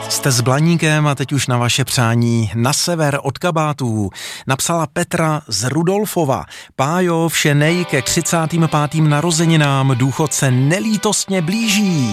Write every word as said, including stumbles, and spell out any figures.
Jste s Blaníkem a teď už na vaše přání na sever od kabátů. Napsala Petra z Rudolfova. Pájo, vše nej ke třicátým pátým narozeninám důchod se nelítostně blíží.